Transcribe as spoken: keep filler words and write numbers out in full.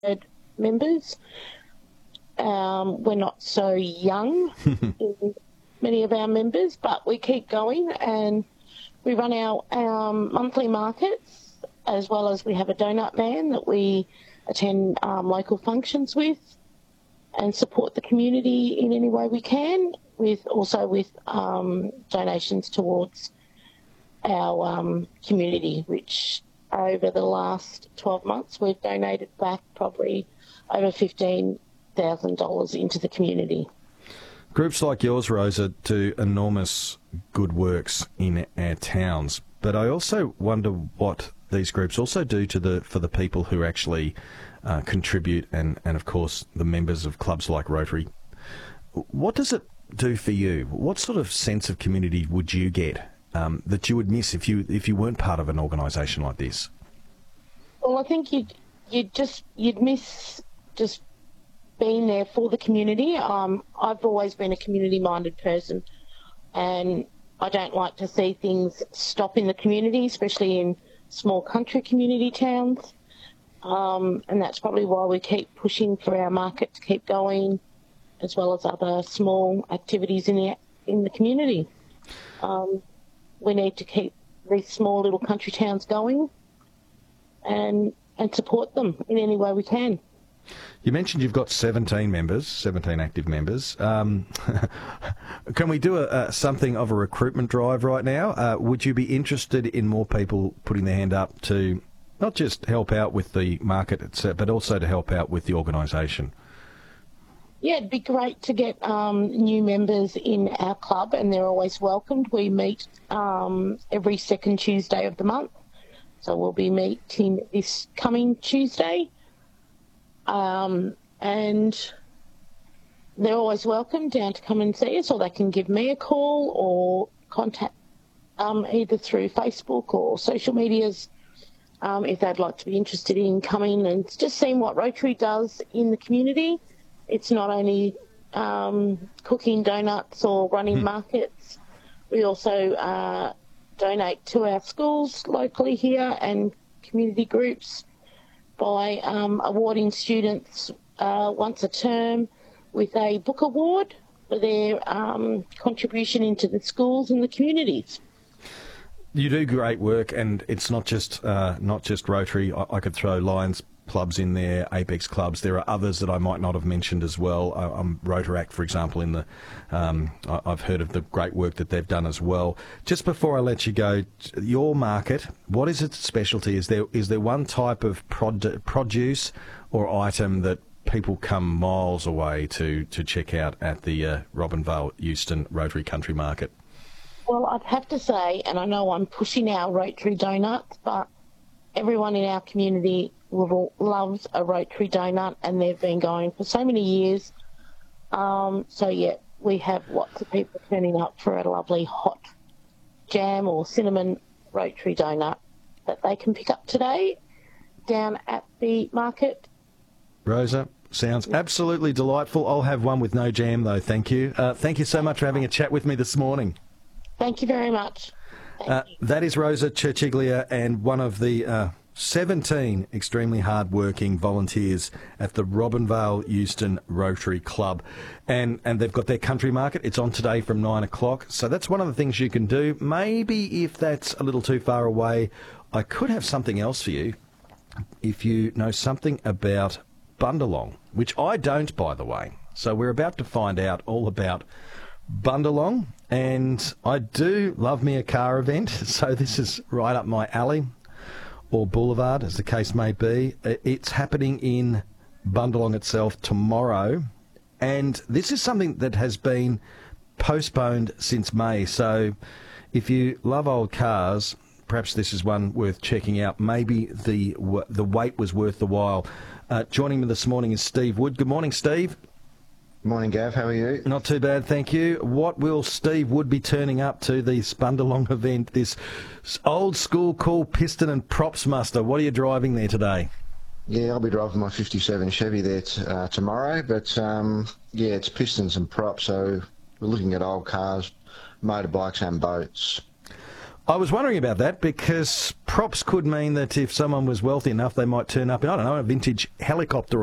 members. Um, we're not so young, in many of our members, but we keep going, and we run our um, monthly markets, as well as we have a donut van that we attend um, local functions with and support the community in any way we can, with also with um, donations towards our um, community, which over the last twelve months we've donated back probably over fifteen thousand dollars into the community. Groups like yours, Rosa, do enormous good works in our towns, but I also wonder what these groups also do to the for the people who actually uh, contribute and, and, of course, the members of clubs like Rotary. What does it do for you? What sort of sense of community would you get um, that you would miss if you if you weren't part of an organisation like this? Well, I think you'd, you'd just you'd miss just being there for the community. Um, I've always been a community-minded person, and I don't like to see things stop in the community, especially in small country community towns. Um, and that's probably why we keep pushing for our market to keep going, as well as other small activities in the in the community. Um, we need to keep these small little country towns going, and and support them in any way we can. You mentioned you've got seventeen members, seventeen active members. Um, can we do a, a, something of a recruitment drive right now? Uh, would you be interested in more people putting their hand up to not just help out with the market, itself, but also to help out with the organisation? Yeah, it'd be great to get um, new members in our club, and they're always welcomed. We meet um, every second Tuesday of the month, so we'll be meeting this coming Tuesday. Um, and they're always welcome down to come and see us, or they can give me a call or contact um, either through Facebook or social medias um, if they'd like to be interested in coming and just seeing what Rotary does in the community. It's not only um, cooking donuts or running mm. markets. We also uh, donate to our schools locally here and community groups by um, awarding students uh, once a term with a book award for their um, contribution into the schools and the communities. You do great work, and it's not just uh, not just Rotary. I, I could throw Lions clubs in there, Apex clubs. There are others that I might not have mentioned as well. I, I'm Rotaract, for example, in the um, I, I've heard of the great work that they've done as well. Just before I let you go, your market, what is its specialty? Is there is there one type of prod, produce or item that people come miles away to, to check out at the uh, Robinvale Euston Rotary Country Market? Well, I'd have to say, and I know I'm pushing our Rotary donuts, but everyone in our community loves a Rotary donut, and they've been going for so many years. Um, so, yeah, we have lots of people turning up for a lovely hot jam or cinnamon Rotary donut that they can pick up today down at the market. Rosa, sounds absolutely delightful. I'll have one with no jam, though, thank you. Uh, thank you so much for having a chat with me this morning. Thank you very much. Uh, that is Rosa Churchiglia, and one of the uh, seventeen extremely hard-working volunteers at the Robinvale Euston Rotary Club. And, and they've got their country market. It's on today from nine o'clock. So that's one of the things you can do. Maybe if that's a little too far away, I could have something else for you. If you know something about Bundalong, which I don't, by the way. So we're about to find out all about Bundalong, and I do love me a car event, so this is right up my alley, or boulevard, as the case may be. It's happening in Bundalong itself tomorrow, and this is something that has been postponed since May, so if you love old cars, perhaps this is one worth checking out. Maybe the the wait was worth the while. Uh, joining me this morning is Steve Wood. Good morning, Steve. Morning, Gav. How are you? Not too bad, thank you. What will Steve Wood be turning up to this Bundalong event, this old school cool piston and props muster? What are you driving there today? Yeah, I'll be driving my fifty-seven Chevy there t- uh, tomorrow, but um, yeah, it's pistons and props, so we're looking at old cars, motorbikes and boats. I was wondering about that because props could mean that if someone was wealthy enough, they might turn up in, I don't know, a vintage helicopter